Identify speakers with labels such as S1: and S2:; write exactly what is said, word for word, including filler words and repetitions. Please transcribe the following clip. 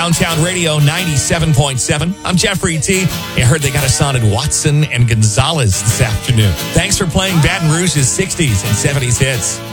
S1: Downtown Radio ninety-seven point seven. I'm Jeffrey T. I heard they got a song at Watson and Gonzalez this afternoon. Thanks for playing Baton Rouge's sixties and seventies hits.